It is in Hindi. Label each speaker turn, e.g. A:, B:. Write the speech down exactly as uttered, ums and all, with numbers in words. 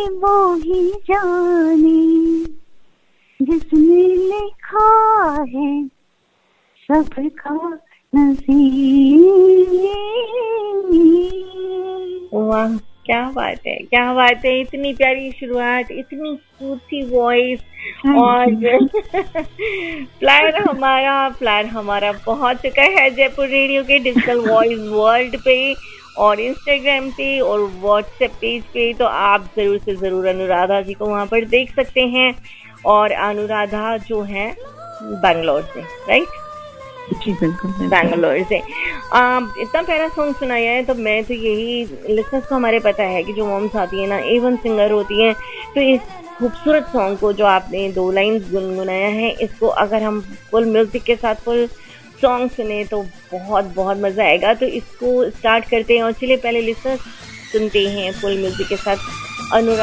A: वो ही जाने जिसने लिखा है सबका नसीब।
B: वाह, क्या बात है, क्या बात है। इतनी प्यारी शुरुआत, इतनी क्यूट सी वॉइस। और फ्लायर हमारा फ्लायर हमारा पहुंच चुका है जयपुर रेडियो के डिजिटल वॉइस वर्ल्ड पे और इंस्टाग्राम पे और व्हाट्सएप पेज पे। तो आप जरूर से जरूर अनुराधा जी को वहां पर देख सकते हैं। और अनुराधा जो है बैंगलोर से, राइट?
A: जी बिल्कुल,
B: बैंगलोर से। आ, इतना प्यारा सॉन्ग सुनाया है। तो मैं तो यही, लिसनर्स को हमारे पता है कि जो मॉम्स आती है ना, ए वन सिंगर होती हैं। तो इस खूबसूरत सॉन्ग को जो आपने दो लाइंस गुनगुनाया है, इसको अगर हम फुल म्यूजिक के साथ फुल सॉन्ग सुने तो बहुत बहुत मजा आएगा। तो इसको स्टार्ट करते हैं और चलिए पहले लिसनर्स सुनते हैं फुल म्यूजिक के साथ अनुराधा